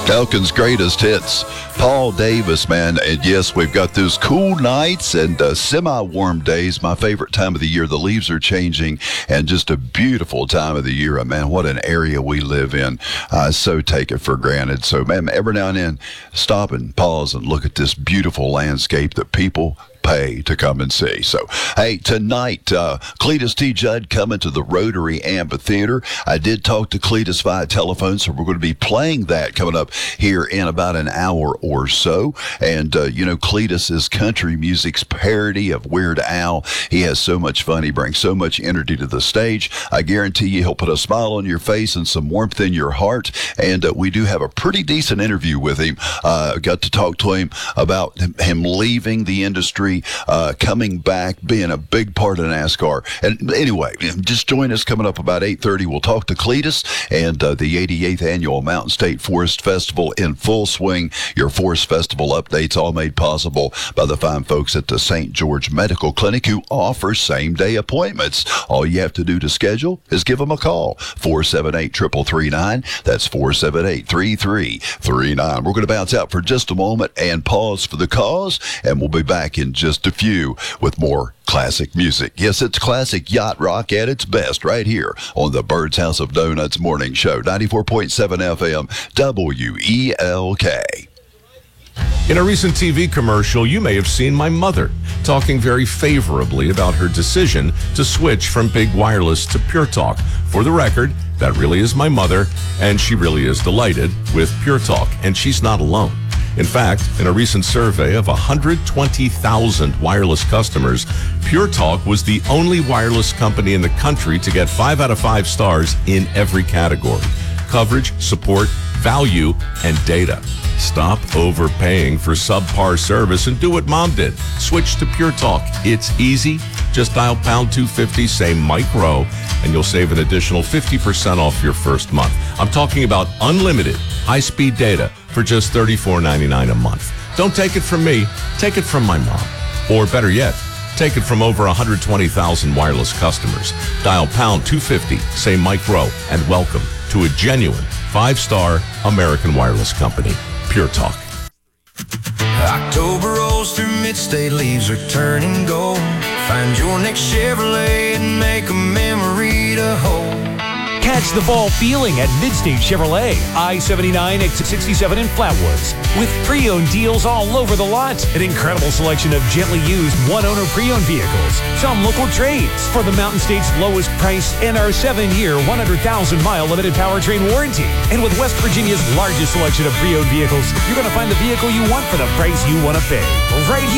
Elkin's greatest hits. Paul Davis, man. And yes, we've got those cool nights and semi-warm days. My favorite time of the year. The leaves are changing and just a beautiful time of the year. Man, what an area we live in. I so take it for granted. So, man, every now and then, stop and pause and look at this beautiful landscape that people pay to come and see. So, hey, tonight, Cletus T. Judd coming to the Rotary Amphitheater. I did talk to Cletus via telephone, so we're going to be playing that coming up here in about an hour or so. And, Cletus is country music's parody of Weird Al. He has so much fun. He brings so much energy to the stage. I guarantee you he'll put a smile on your face and some warmth in your heart. And we do have a pretty decent interview with him. Got to talk to him about him leaving the industry, coming back, being a big part of NASCAR. And anyway, just join us coming up about 8:30. We'll talk to Cletus and the 88th Annual Mountain State Forest Festival in full swing. Your Forest Festival updates all made possible by the fine folks at the St. George Medical Clinic, who offer same-day appointments. All you have to do to schedule is give them a call, 478-3339. That's 478-3339. We're going to bounce out for just a moment and pause for the cause, and we'll be back in just a few with more classic music. Yes, it's classic yacht rock at its best right here on the Bird's House of Donuts Morning Show, 94.7 FM, WELK. In a recent TV commercial, you may have seen my mother talking very favorably about her decision to switch from big wireless to Pure Talk. For the record, that really is my mother, and she really is delighted with Pure Talk, and she's not alone. In fact, in a recent survey of 120,000 wireless customers, Pure Talk was the only wireless company in the country to get 5 out of 5 stars in every category: coverage, support, value, and data. Stop overpaying for subpar service and do what Mom did. Switch to Pure Talk. It's easy. Just dial pound 250, say Mike Rowe, and you'll save an additional 50% off your first month. I'm talking about unlimited high-speed data for just $34.99 a month. Don't take it from me. Take it from my mom. Or better yet, take it from over 120,000 wireless customers. Dial pound 250, say Mike Rowe, and welcome to a genuine 5-star American wireless company, Pure Talk. October rolls through mid-state, leaves are turning gold. Find your next Chevrolet and make a memory to hold. Catch the fall feeling at Midstate Chevrolet, I-79, exit 67 in Flatwoods. With pre-owned deals all over the lot. An incredible selection of gently used one-owner pre-owned vehicles. Some local trades for the Mountain State's lowest price and our 7-year, 100,000-mile limited powertrain warranty. And with West Virginia's largest selection of pre-owned vehicles, you're going to find the vehicle you want for the price you want to pay. Right here.